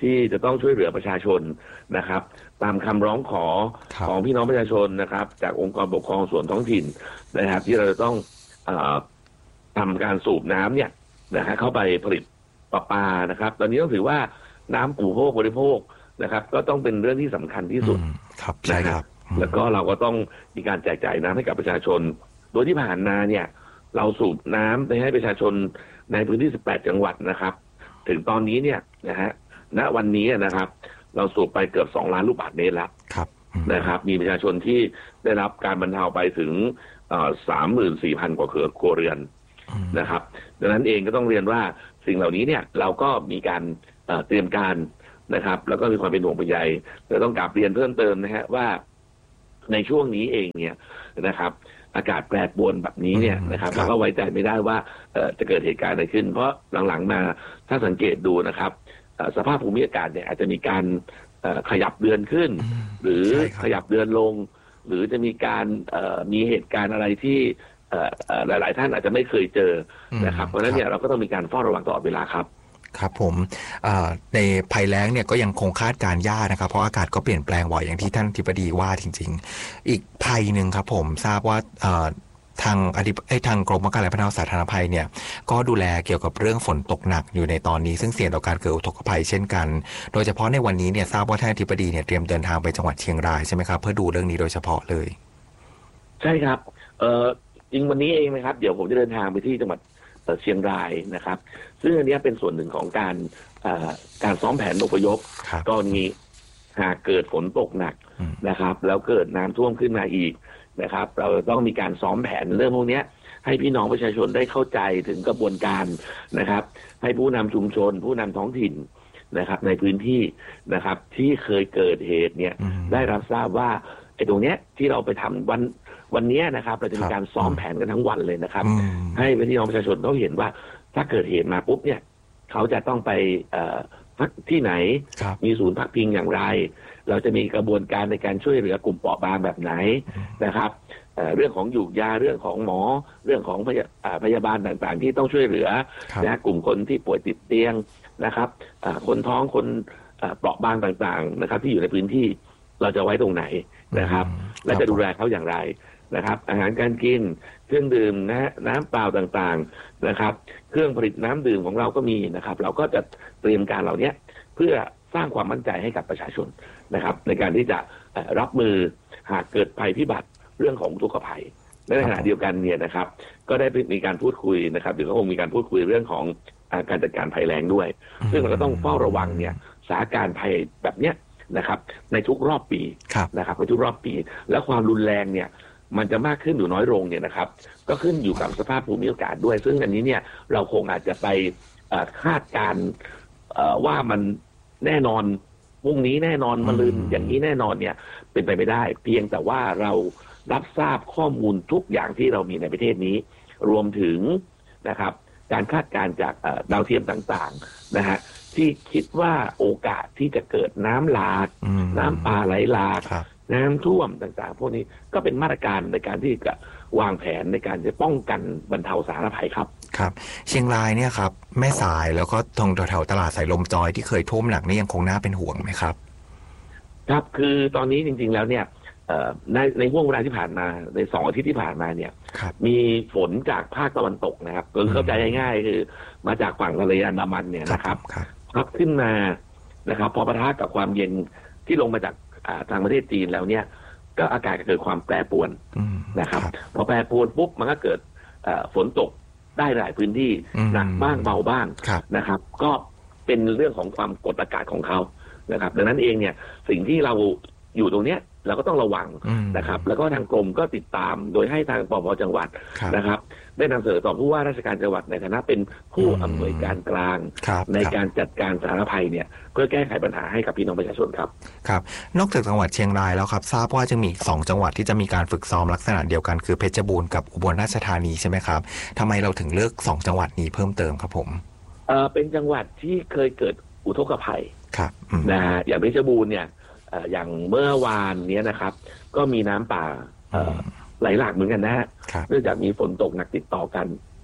ที่จะต้องช่วยเหลือประชาชนนะครับตามคำร้องขอของพี่น้องประชาชนนะครับจากองค์กรปกครองส่วนท้องถิ่นนะครับที่เราจะต้องทำการสูบน้ำเนี่ยนะฮะเข้าไปผลิตประปานะครับตอนนี้ต้องถือว่าน้ำอุปโภคบริโภคนะครับก็ต้องเป็นเรื่องที่สำคัญที่สุด
ครับใช่ครับ
แล้วก็เราก็ต้องมีการแจกจ่ายน้ำให้กับประชาชนโดยที่ผ่านมาเนี่ยเราสูบน้ำไปให้ประชาชนในพื้นที่18จังหวัดนะครับถึงตอนนี้เนี่ยนะฮะณวันนี้นะครับเราสูบไปเกือบ2 ล้านลูกบาศก์เมตรแล้วนะครับมีประชาชนที่ได้รับการบรรเทาไปถึง34,000 กว่าครัวเรือนนะครับดังนั้นเองก็ต้องเรียนว่าสิ่งเหล่านี้เนี่ยเราก็มีการเตรียมการนะครับแล้วก็มีความเป็นห่วงเป็นใยแต่ต้องกลับเรียนเพิ่มเติมนะฮะว่าในช่วงนี้เองเนี่ยนะครับอากาศแปรปรวนแบบนี้เนี่ยนะครับเราก็ไว้ใจไม่ได้ว่าจะเกิดเหตุการณ์อะไรขึ้นเพราะหลังๆมาถ้าสังเกตดูนะครับสภาพภูมิอากาศเนี่ยอาจจะมีการขยับเดือนขึ้นหรือขยับเดือนลงหรือจะมีการมีเหตุการณ์อะไรที่หลายๆท่านอาจจะไม่เคยเจอนะครับเพราะฉะนั้นเนี่ยเราก็ต้องมีการเฝ้าระวังตลอดเวลาครับ
ครับผมในภัยแล้งเนี่ยก็ยังคงคาดการณ์ยากนะครับเพราะอากาศก็เปลี่ยนแปลงบ่อยอย่างที่ท่านอธิบดีว่าจริงๆอีกภัยหนึ่งครับผมทราบว่าทางกรมป้องกันและบรรเทาสาธารณภัยเนี่ยก็ดูแลเกี่ยวกับเรื่องฝนตกหนักอยู่ในตอนนี้ซึ่งเสี่ยงต่อการเกิดอุทกภัยเช่นกันโดยเฉพาะในวันนี้เนี่ยทราบว่าท่านอธิบดีเนี่ยเตรียมเดินทางไปจังหวัดเชียงรายใช่ไหมครับเพื่อดูเรื่องนี้โดยเฉพาะเลย
ใช่ครับจริงวันนี้เองนะครับเดี๋ยวผมจะเดินทางไปที่จังหวัดเชียงรายนะครับซึ่งอันนี้เป็นส่วนหนึ่งของการซ้อมแผนอพยพกรณีหากเกิดฝนตกหนักนะครับแล้วเกิดน้ำท่วมขึ้นมาอีกนะครับเราต้องมีการซ้อมแผนเรื่องพวกนี้ให้พี่น้องประชาชนได้เข้าใจถึงกระบวนการนะครับให้ผู้นำชุมชนผู้นำท้องถิ่นนะครับในพื้นที่นะครับที่เคยเกิดเหตุเนี่ยได้รับทราบว่าไอ้ตรงเนี้ยที่เราไปทำวันนี้นะครับเราจะมีการซ้อมแผนกันทั้งวันเลยนะครับให้พี่น้องประชาชนเขาเห็นว่าถ้าเกิดเหตุมาปุ๊บเนี่ยเขาจะต้องไปพักที่ไหนมีศูนย์พักพิงอย่างไรเราจะมีกระบวนการในการช่วยเหลือกลุ่มเปราะบางแบบไหนนะครับเรื่องของหยูกยาเรื่องของหมอเรื่องของพยาบาลต่างๆที่ต้องช่วยเหลือนะกลุ่มคนที่ป่วยติดเตียงนะครับคนท้องคนเปราะบางต่างๆนะครับที่อยู่ในพื้นที่เราจะไว้ตรงไหนนะครับและจะดูแลเขาอย่างไรนะครับอาหารการกินเครื่องดื่มน้ำเปล่าต่างๆนะครับเครื่องผลิตน้ำดื่มของเราก็มีนะครับเราก็จะเตรียมการเหล่านี้เพื่อสร้างความมั่นใจให้กับประชาชนนะครับในการที่จะรับมือหากเกิดภัยพิบัติเรื่องของอุทกภัยในขณะเดียวกันเนี่ยนะครับก็ได้มีการพูดคุยนะครับเดี๋ยวก็คงมีการพูดคุยเรื่องของการจัดการภัยแล้งด้วยซึ่งเราก็ต้องเฝ้าระวังเนี่ยสถานการณ์ภัยแบบเนี้ยนะครับในทุกรอบปีนะครับในทุกรอบปีและความรุนแรงเนี่ยมันจะมากขึ้นหรือน้อยลงเนี่ยนะครับก็ขึ้นอยู่กับสภาพภูมิอากาศด้วยซึ่งอันนี้เนี่ยเราคงอาจจะไปคาดการณ์ว่ามันแน่นอนพรุ่งนี้แน่นอนมะรืนอย่างนี้แน่นอนเนี่ยเป็นไปไม่ได้เพียงแต่ว่าเรารับทราบข้อมูลทุกอย่างที่เรามีในประเทศนี้รวมถึงนะครับการคาดการณ์จากดาวเทียมต่างๆนะฮะที่คิดว่าโอกาสที่จะเกิดน้ำหลากน้ำป่าไหลหลากน้ำท่วมต่างๆพวกนี้ก็เป็นมาตรการในการที่จะวางแผนในการจะป้องกันบรรเทาสาธารณภัยครับ
ครับเชียงรายเนี่ยครับแม่สายแล้วก็ตรงแถวตลาดสายลมจอยที่เคยท่วมหนักนี่ยังคงน่าเป็นห่วงไหมครับ
ครับคือตอนนี้จริงๆแล้วเนี่ยในห่วงเวลาที่ผ่านมาใน2 อาทิตย์ที่ผ่านมาเนี่ยมีฝนจากภาคตะวันตกนะครับเข้าใจง่ายๆคือมาจากฝั่งทะเลอันดามันเนี่ยนะครับพัดขึ้นมานะครับพอปะทะกับความเย็นที่ลงมาจากทางประเทศจีนแล้วเนี่ยก็อากาศเกิดความแปรปรวนนะครับพอแปรปรวนปุ๊บมันก็เกิดฝนตกได้หลายพื้นที่หนักบ้างเบาบ้างนะครับก็เป็นเรื่องของความกดอากาศของเขานะครับดังนั้นเองเนี่ยสิ่งที่เราอยู่ตรงเนี้ยเราก็ต้องระวังนะครับแล้วก็ทางกรมก็ติดตามโดยให้ทางปภ.จังหวัดนะครับได้นำเสนอต่อผู้ว่าราชการจังหวัดในฐานะเป็นผู้อำนวยการกลางในการจัดการสาธารณภัยเนี่ยเพื่อแก้ไขปัญหาให้กับพี่น้องประชาชนครับ
ครับนอกจากจังหวัดเชียงรายแล้วครับทราบว่าจะมี2 จังหวัดที่จะมีการฝึกซ้อมลักษณะเดียวกันคือเพชรบูรณ์กับอุบลราชธานีใช่ไหมครับทำไมเราถึงเลือก2 จังหวัดนี้เพิ่มเติมครับผม
เป็นจังหวัดที่เคยเกิดอุทกภัย
ครับ
นะอย่างเพชรบูรณ์เนี่ยอย่างเมื่อวานนี้นะครับก็มีน้ำป่าไหลหลากเหมือนกันนะฮะเนื่องจากมีฝนตกหนักติดต่อกัน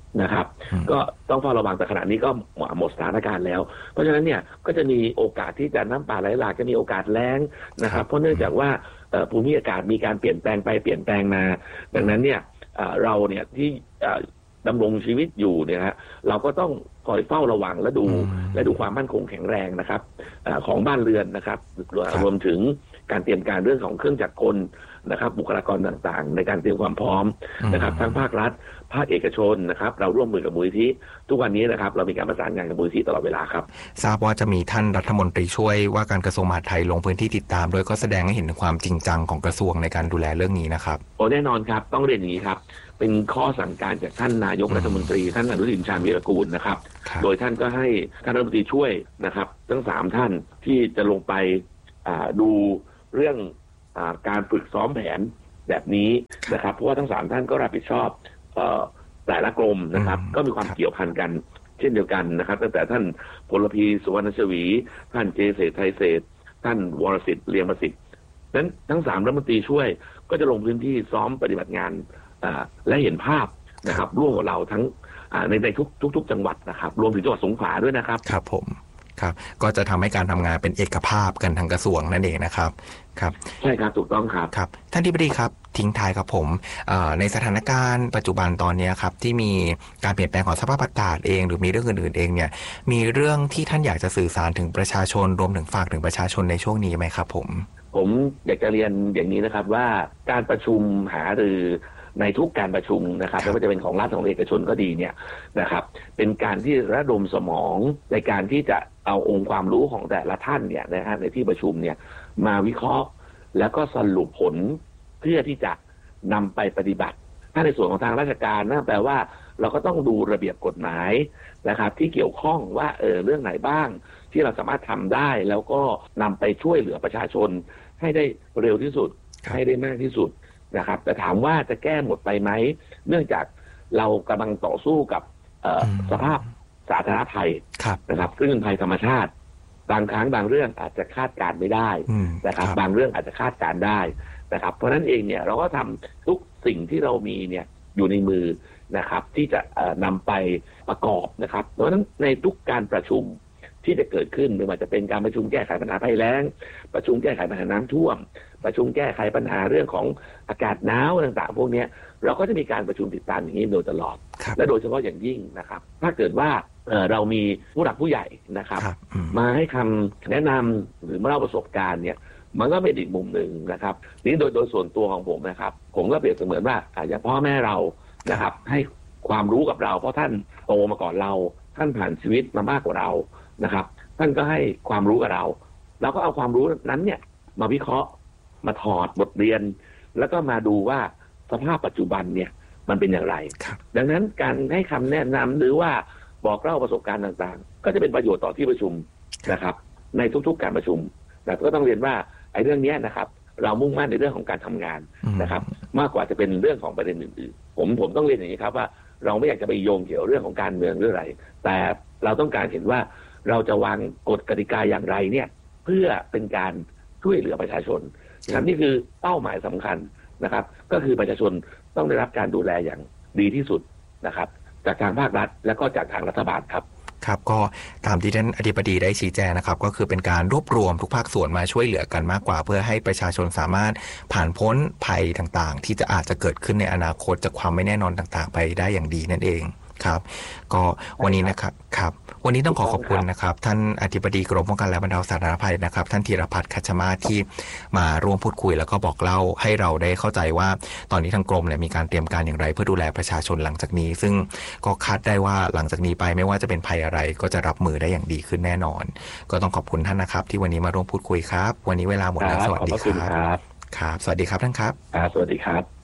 นะครับก็ต้องเฝ้าระวังแต่ขณะนี้ก็หมดสถานการณ์แล้วเพราะฉะนั้นเนี่ยก็จะมีโอกาสที่จะน้ำป่าไหลหลากจะมีโอกาสแล้งนะครับเพราะเนื่องจากว่าภูมิอากาศมีการเปลี่ยนแปลงไปเปลี่ยนแปลงมาดังนั้นเนี่ยเราเนี่ยที่ดำรงชีวิตอยู่เนี่ยฮะเราก็ต้องคอยเฝ้าระวังและดูความมั่นคงแข็งแรงนะครับของบ้านเรือนนะครับรวมถึงการเตรียมการเรื่องของเครื่องจักรกลนะครับบุคลากรต่างๆในการเตรียมความพร้อมนะครับทั้งภาครัฐภาคเอกชนนะครับเราร่วมมือกับมูลนิธิทุกวันนี้นะครับเรามีการประสานงานกับมูลนิธิตลอดเวลาครับ
ทราบว่าจะมีท่านรัฐมนตรีช่วยว่าการกระทรวงมหาดไทยลงพื้นที่ติดตามโดยก็แสดงให้เห็นถึงความจริงจังของกระทรวงในการดูแลเรื่องนี้นะครับ
โอ้แน่นอนครับต้องเรียนอย่างนี้ครับเป็นข้อสั่งการจากท่านนายกรัฐมนตรีท่านอนุทินชาญวีรกูลนะครับโดยท่านก็ให้ท่านรัฐมนตรีช่วยนะครับทั้ง3ท่านที่จะลงไปดูเรื่องการฝึกซ้อมแผนแบบนี้นะครับเพราะว่าทั้ง3ท่านก็รับผิดชอบแต่ละกรมนะครับก็มีความเกี่ยวพันกันเช่นเดียวกันนะครับตั้งแต่ท่านพลพีสุวรรณชวีท่านเจเศรษฐ์ไทยเศรษฐ์ท่านวรสิทธิ์เลียงประสิทธิ์นั้นทั้ง3รัฐมนตรีช่วยก็จะลงพื้นที่ซ้อมปฏิบัติงานและเห็นภาพนะครับร่วมกับเราทั้งในทุกจังหวัดนะครับรวมถึงจังหวัดสงขลาด้วยนะครับ
ครับผมครับก็จะทำให้การทำงานเป็นเอกภาพกันทางกระทรวงนั่นเองนะครับครับ
ใช่ครับถูกต้องครับ
ครับท่านอธิบดีครับทิ้งท้ายครับผมในสถานการณ์ปัจจุบันตอนนี้ครับที่มีการเปลี่ยนแปลงของสภาพอากาศเองหรือมีเรื่องอื่นๆเองเนี่ยมีเรื่องที่ท่านอยากจะสื่อสารถึงประชาชนรวมถึงฝากถึงประชาชนในช่วงนี้ไหมครับผม
อยากจะเรียนอย่างนี้นะครับว่าการประชุมหารือในทุกการประชุมนะครับไม่ว่าจะเป็นของรัฐของเอกชนก็ดีเนี่ยนะครับเป็นการที่ระดมสมองในการที่จะเอาองค์ความรู้ของแต่ละท่านเนี่ยนะฮะในที่ประชุมเนี่ยมาวิเคราะห์แล้วก็สรุปผลเพื่อที่จะนำไปปฏิบัติถ้าในส่วนของทางราชการนั่นแปลว่าเราก็ต้องดูระเบียบกฎหมายนะครับที่เกี่ยวข้องว่าเรื่องไหนบ้างที่เราสามารถทำได้แล้วก็นำไปช่วยเหลือประชาชนให้ได้เร็วที่สุดให้ได้มากที่สุดนะครับแต่ถามว่าจะแก้หมดไปไหมเนื่องจากเรากำลังต่อสู้กับสภาพสาธารณภัยนะครับซึ่งเป็นภัยธรรมชาติบางครั้งบางเรื่องอาจจะคาดการไม่ได้นะครับบางเรื่องอาจจะคาดการได้นะครับเพราะนั้นเองเนี่ยเราก็ทำทุกสิ่งที่เรามีเนี่ยอยู่ในมือนะครับที่จะนำไปประกอบนะครับเพราะฉะนั้นในทุกการประชุมที่จะเกิดขึ้นไม่ว่าจะเป็นการประชุมแก้ไขปัญหาภัยแล้งประชุมแก้ไขปัญหาน้ำท่วมประชุมแก้ไขปัญหาเรื่องของอากาศหนาวต่างๆพวกนี้เราก็จะมีการประชุมติดตามอย่างนี้โดยตลอดและโดยเฉพาะอย่างยิ่งนะครับถ้าเกิดว่าเรามีผู้หลักผู้ใหญ่นะครับมาให้คำแนะนำหรือมาเล่าประสบการณ์เนี่ยมันก็เป็นอีกมุมหนึ่งนะครับนี่โดยส่วนตัวของผมนะครับผมก็เปรียบเสมือนว่าอย่างพ่อแม่เรานะครับให้ความรู้กับเราเพราะท่านโตมาก่อนเราท่านผ่านชีวิตมามากกว่าเรานะครับท่านก็ให้ความรู้กับเราเราก็เอาความรู้นั้นเนี่ยมาวิเคราะห์มาถอดบทเรียนแล้วก็มาดูว่าสภาพปัจจุบันเนี่ยมันเป็นอย่างไรดังนั้นการให้คำแนะนำหรือว่าบอกเล่าประสบการณ์ต่างๆก็จะเป็นประโยชน์ต่อที่ประชุมนะครับในทุกๆการประชุมแต่ก็ต้องเรียนว่าไอ้เรื่องนี้นะครับเรามุ่งมั่นในเรื่องของการทำงานนะครับมากกว่าจะเป็นเรื่องของประเด็นอื่นๆผมต้องเรียนอย่างนี้ครับว่าเราไม่อยากจะไปโยงเกี่ยวเรื่องของการเมืองหรืออะไรแต่เราต้องการเห็นว่าเราจะวางกฎกติกาอย่างไรเนี่ยเพื่อเป็นการช่วยเหลือประชาชนนะครับนี่คือเป้าหมายสำคัญนะครับก็คือประชาชนต้องได้รับการดูแลอย่างดีที่สุดนะครับจากทางภาครัฐและก็จากทางรัฐบาลครับ
ครับก็ตามที่ท่านอธิบดีได้ชี้แจงนะครับก็คือเป็นการรวบรวมทุกภาคส่วนมาช่วยเหลือกันมากกว่าเพื่อให้ประชาชนสามารถผ่านพ้นภัยต่างๆที่จะอาจจะเกิดขึ้นในอนาคตจากความไม่แน่นอนต่างๆไปได้อย่างดีนั่นเองครับก็วันนี้นะครับวันนี้ต้องขอบคุณนะครับท่านอธิบดีกรมป้องกันและบรรเทาสาธารณภัยนะครับท่านธีรพัฒน์คัชมาศที่มาร่วมพูดคุยแล้วก็บอกเล่าให้เราได้เข้าใจว่าตอนนี้ทางกรมเนี่ยมีการเตรียมการอย่างไรเพื่อดูแลประชาชนหลังจากนี้ซึ่งก็คาดได้ว่าหลังจากนี้ไปไม่ว่าจะเป็นภัยอะไรก็จะรับมือได้อย่างดีขึ้นแน่นอนก็ต้องขอบคุณท่านนะครับที่วันนี้มาร่วมพูดคุยครับวันนี้เวลาหมดแล้วสวัสดีครับครับสวัสดีครับท่านครับ
สวัสดีครับ